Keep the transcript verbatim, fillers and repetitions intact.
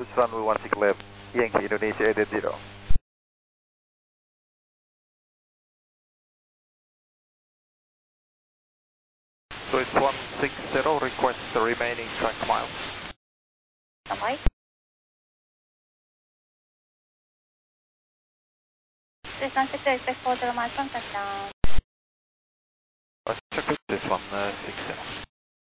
runway one six left, Yankee Indonesia eight eight zero. So it's one six zero, request the remaining track miles. Okay. This one six zero, expect four zero miles from touchdown. Let's check with this one uh, six zero.